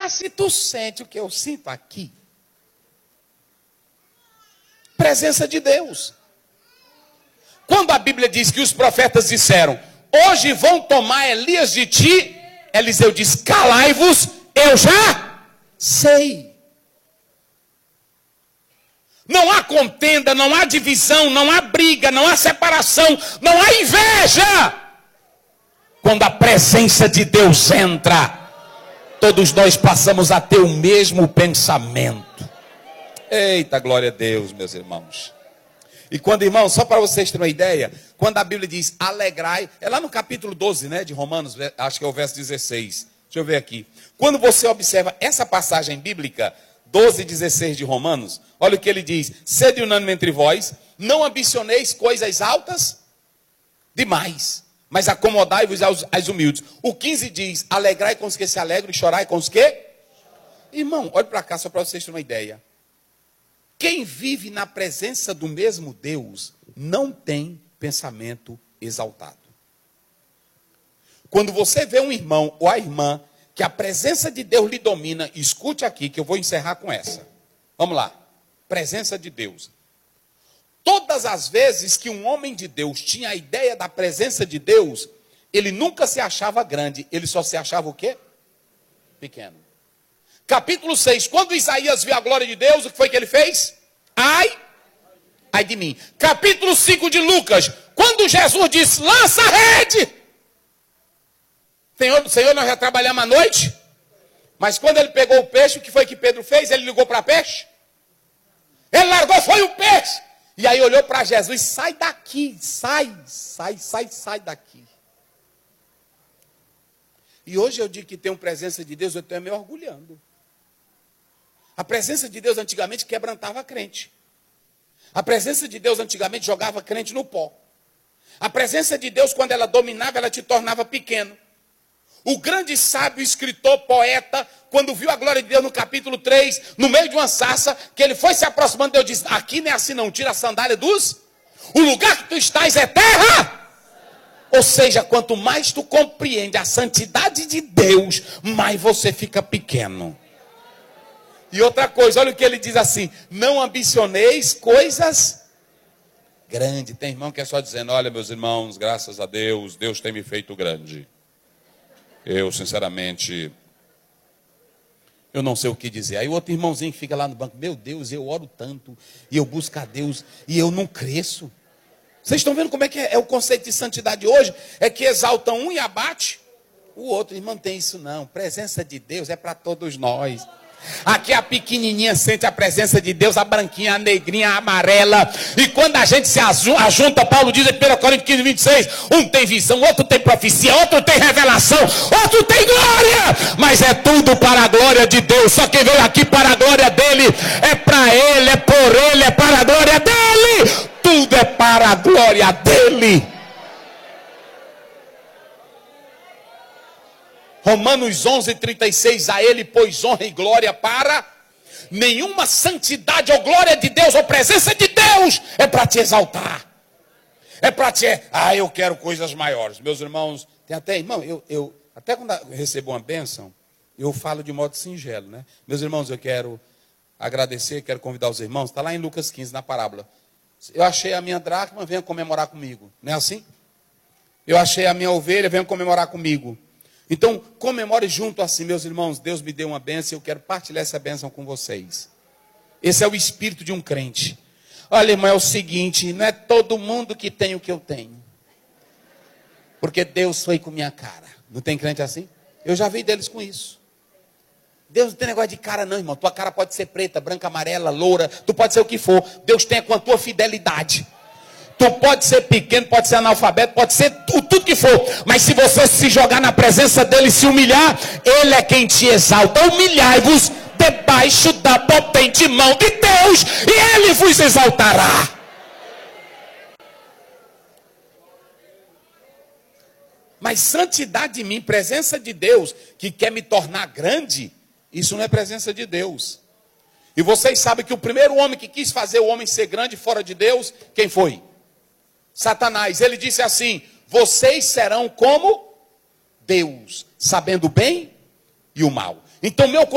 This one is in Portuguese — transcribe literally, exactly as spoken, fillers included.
Mas se tu sente o que eu sinto aqui, presença de Deus. Quando a Bíblia diz que os profetas disseram, hoje vão tomar Elias de ti, Eliseu diz, calai-vos, eu já sei. Não há contenda, não há divisão, não há briga, não há separação, não há inveja. Quando a presença de Deus entra, todos nós passamos a ter o mesmo pensamento. Eita, glória a Deus, meus irmãos. E quando, irmãos, só para vocês terem uma ideia, quando a Bíblia diz alegrai, é lá no capítulo doze, né, de Romanos, acho que é o verso dezesseis. Deixa eu ver aqui. Quando você observa essa passagem bíblica, doze, dezesseis de Romanos, olha o que ele diz. Sede unânime entre vós, não ambicioneis coisas altas demais, mas acomodai-vos aos, aos humildes. O quinze diz, alegrai com os que se alegram e chorai com os que... Irmão, olha para cá só para vocês terem uma ideia. Quem vive na presença do mesmo Deus não tem pensamento exaltado. Quando você vê um irmão ou a irmã que a presença de Deus lhe domina, escute aqui que eu vou encerrar com essa. Vamos lá. Presença de Deus. Todas as vezes que um homem de Deus tinha a ideia da presença de Deus, ele nunca se achava grande, ele só se achava o quê? Pequeno. Capítulo seis, quando Isaías viu a glória de Deus, o que foi que ele fez? Ai, ai de mim. Capítulo cinco de Lucas, quando Jesus disse, lança a rede. Senhor, Senhor, nós já trabalhamos à noite. Mas quando ele pegou o peixe, o que foi que Pedro fez? Ele ligou para peixe. Ele largou, foi o peixe. E aí olhou para Jesus, sai daqui, sai, sai, sai, sai daqui. E hoje eu digo que tem uma presença de Deus, eu estou me orgulhando. A presença de Deus antigamente quebrantava a crente. A presença de Deus antigamente jogava a crente no pó. A presença de Deus, quando ela dominava, ela te tornava pequeno. O grande sábio, escritor, poeta, quando viu a glória de Deus no capítulo três, no meio de uma sarça, que ele foi se aproximando, Deus disse, aqui não é assim não, tira a sandália dos... O lugar que tu estás é terra. Ou seja, quanto mais tu compreende a santidade de Deus, mais você fica pequeno. E outra coisa, olha o que ele diz assim, não ambicioneis coisas grandes. Tem irmão que é só dizendo, olha meus irmãos, graças a Deus, Deus tem me feito grande. Eu, sinceramente, eu não sei o que dizer. Aí o outro irmãozinho que fica lá no banco, meu Deus, eu oro tanto, e eu busco a Deus, e eu não cresço. Vocês estão vendo como é que é, é o conceito de santidade hoje? É que exalta um e abate o outro. Irmão, não tem isso não. Presença de Deus é para todos nós. Aqui a pequenininha sente a presença de Deus, a branquinha, a negrinha, a amarela. E quando a gente se ajunta, Paulo diz em primeira Coríntios quinze, vinte e seis, um tem visão, outro tem profecia, outro tem revelação, outro tem glória. Mas é tudo para a glória de Deus. Só quem veio aqui para a glória dele, é para ele, é por ele, é para a glória dele. Tudo é para a glória dele. Romanos onze, trinta e seis, a ele pois honra e glória para nenhuma santidade ou glória de Deus ou presença de Deus é para te exaltar. É para te, ah, eu quero coisas maiores. Meus irmãos, tem até, irmão, eu, eu até quando eu recebo uma bênção, eu falo de modo singelo, né? Meus irmãos, eu quero agradecer, quero convidar os irmãos, está lá em Lucas quinze, na parábola. Eu achei a minha dracma, venha comemorar comigo. Não é assim? Eu achei a minha ovelha, venha comemorar comigo. Então, comemore junto assim, meus irmãos, Deus me deu uma bênção, eu quero partilhar essa bênção com vocês. Esse é o espírito de um crente. Olha, irmão, é o seguinte, não é todo mundo que tem o que eu tenho. Porque Deus foi com minha cara. Não tem crente assim? Eu já vi deles com isso. Deus não tem negócio de cara não, irmão. Tua cara pode ser preta, branca, amarela, loura, tu pode ser o que for. Deus tem com a tua fidelidade. Tu pode ser pequeno, pode ser analfabeto, pode ser tudo, tudo que for. Mas se você se jogar na presença dele e se humilhar, ele é quem te exalta. Humilhai-vos debaixo da potente mão de Deus e ele vos exaltará. Mas santidade em mim, presença de Deus, que quer me tornar grande, isso não é presença de Deus. E vocês sabem que o primeiro homem que quis fazer o homem ser grande fora de Deus, quem foi? Satanás. Ele disse assim, vocês serão como Deus, sabendo o bem e o mal. Então meu